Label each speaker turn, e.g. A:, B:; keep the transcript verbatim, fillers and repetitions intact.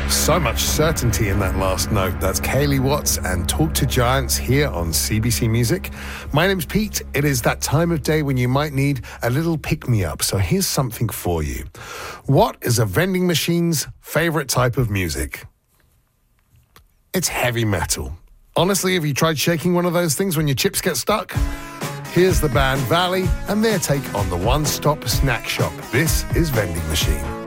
A: So much certainty in that last note. That's Kaylee Watts and Talk to Giants here on C B C Music. My name's Pete. It is that time of day when you might need a little pick-me-up, so here's something for you. What is a vending machine's favorite type of music? It's heavy metal. Honestly, have you tried shaking one of those things when your chips get stuck? Here's the band Valley and their take on the one-stop snack shop. This is Vending Machine.